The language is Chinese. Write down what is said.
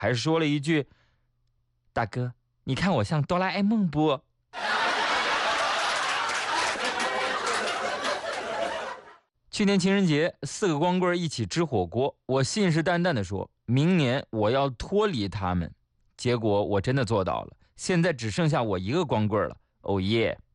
还是说了一句：“大哥，你看我像哆啦 A 梦不？”去年情人节，4个光棍一起吃火锅，我信誓旦旦地说，明年我要脱离他们。结果我真的做到了，现在只剩下我一个光棍了。哦耶！